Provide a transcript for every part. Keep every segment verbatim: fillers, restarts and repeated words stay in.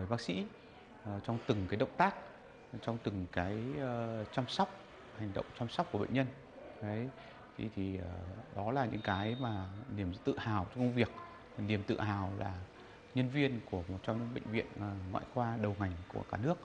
bác sĩ uh, trong từng cái động tác, trong từng cái uh, chăm sóc, hành động chăm sóc của bệnh nhân. Đấy, thì, thì uh, đó là những cái mà niềm tự hào trong công việc, niềm tự hào là nhân viên của một trong những bệnh viện uh, ngoại khoa đầu ngành của cả nước.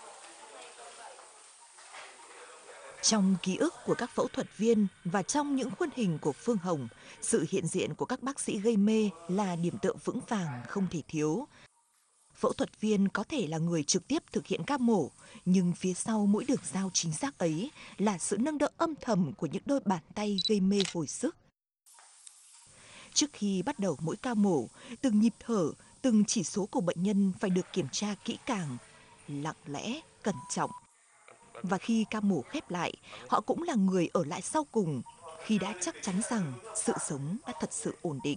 Trong ký ức của các phẫu thuật viên và trong những khuôn hình của Phương Hồng, sự hiện diện của các bác sĩ gây mê là điểm tựa vững vàng không thể thiếu. Phẫu thuật viên có thể là người trực tiếp thực hiện ca mổ, nhưng phía sau mỗi đường dao chính xác ấy là sự nâng đỡ âm thầm của những đôi bàn tay gây mê hồi sức. Trước khi bắt đầu mỗi ca mổ, từng nhịp thở, từng chỉ số của bệnh nhân phải được kiểm tra kỹ càng, lặng lẽ, cẩn trọng. Và khi ca mổ khép lại, họ cũng là người ở lại sau cùng khi đã chắc chắn rằng sự sống đã thật sự ổn định.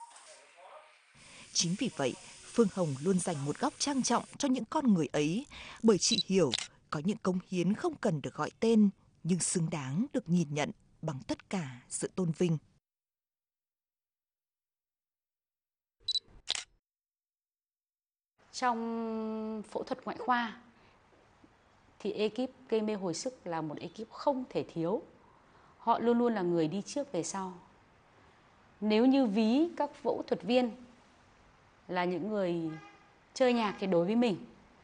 Chính vì vậy, Phương Hồng luôn dành một góc trang trọng cho những con người ấy, bởi chị hiểu có những cống hiến không cần được gọi tên, nhưng xứng đáng được nhìn nhận bằng tất cả sự tôn vinh. Trong phẫu thuật ngoại khoa thì ekip gây mê hồi sức là một ekip không thể thiếu. Họ luôn luôn là người đi trước về sau. Nếu như ví các phẫu thuật viên là những người chơi nhạc thì đối với mình,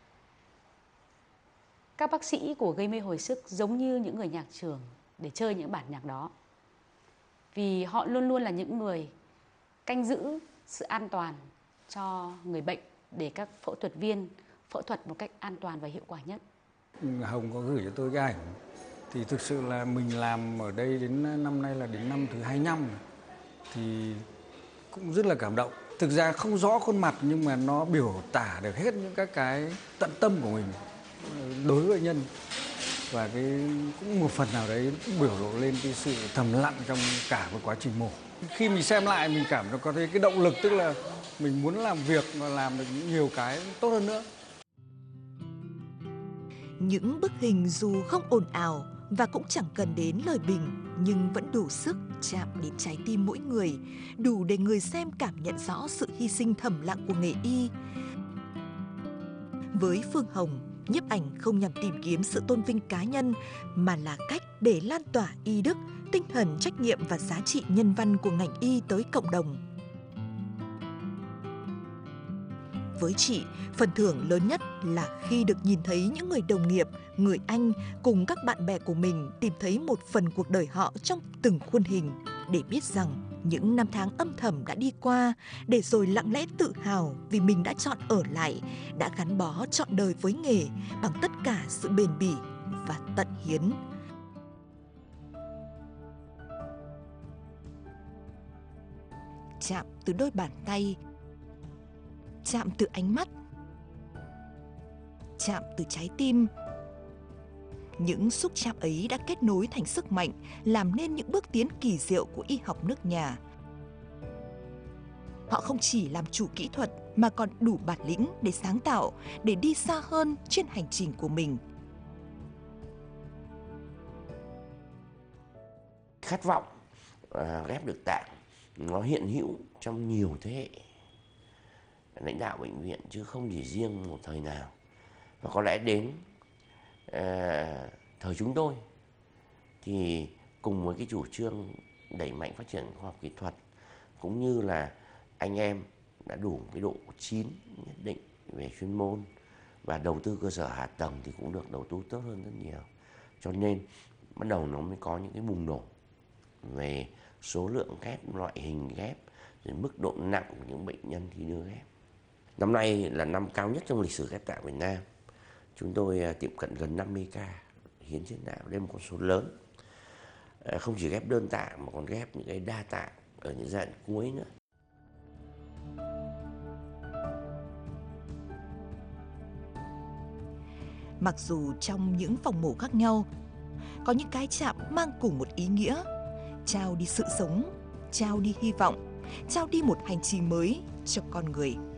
các bác sĩ của gây mê hồi sức giống như những người nhạc trưởng để chơi những bản nhạc đó. Vì họ luôn luôn là những người canh giữ sự an toàn cho người bệnh để các phẫu thuật viên phẫu thuật một cách an toàn và hiệu quả nhất. Hồng có gửi cho tôi cái ảnh, thì thực sự là mình làm ở đây đến năm nay là đến năm thứ hai mươi lăm, thì cũng rất là cảm động. Thực ra không rõ khuôn mặt nhưng mà nó biểu tả được hết những các cái tận tâm của mình đối với bệnh nhân, và cái cũng một phần nào đấy cũng biểu lộ lên cái sự thầm lặng trong cả một quá trình mổ. Khi mình xem lại mình cảm thấy có thấy cái động lực, tức là mình muốn làm việc và làm được nhiều cái tốt hơn nữa. Những bức hình dù không ồn ào và cũng chẳng cần đến lời bình, nhưng vẫn đủ sức chạm đến trái tim mỗi người, đủ để người xem cảm nhận rõ sự hy sinh thầm lặng của nghề y. Với Phương Hồng, nhiếp ảnh không nhằm tìm kiếm sự tôn vinh cá nhân, mà là cách để lan tỏa y đức, tinh thần trách nhiệm và giá trị nhân văn của ngành y tới cộng đồng. Với chị, phần thưởng lớn nhất là khi được nhìn thấy những người đồng nghiệp, người anh cùng các bạn bè của mình tìm thấy một phần cuộc đời họ trong từng khuôn hình, để biết rằng những năm tháng âm thầm đã đi qua, để rồi lặng lẽ tự hào vì mình đã chọn ở lại, đã gắn bó trọn đời với nghề bằng tất cả sự bền bỉ và tận hiến. Chạm từ đôi bàn tay, chạm từ ánh mắt, chạm từ trái tim. Những xúc chạm ấy đã kết nối thành sức mạnh, làm nên những bước tiến kỳ diệu của y học nước nhà. Họ không chỉ làm chủ kỹ thuật mà còn đủ bản lĩnh để sáng tạo, để đi xa hơn trên hành trình của mình. Khát vọng à, ghép được tạng nó hiện hữu trong nhiều thế hệ lãnh đạo bệnh viện, chứ không chỉ riêng một thời nào. Và có lẽ đến à, thời chúng tôi thì cùng với cái chủ trương đẩy mạnh phát triển khoa học kỹ thuật, cũng như là anh em đã đủ cái độ chín nhất định về chuyên môn và đầu tư cơ sở hạ tầng thì cũng được đầu tư tốt hơn rất nhiều. Cho nên bắt đầu nó mới có những cái bùng nổ về số lượng ghép, loại hình ghép, rồi mức độ nặng của những bệnh nhân khi đưa ghép. Năm nay là năm cao nhất trong lịch sử ghép tạng Việt Nam. Chúng tôi tiệm cận gần năm mươi ca hiến chết não, đây là một con số lớn. Không chỉ ghép đơn tạng mà còn ghép những cái đa tạng ở những giai đoạn cuối nữa. Mặc dù trong những phòng mổ khác nhau, có những cái chạm mang cùng một ý nghĩa: trao đi sự sống, trao đi hy vọng, trao đi một hành trình mới cho con người.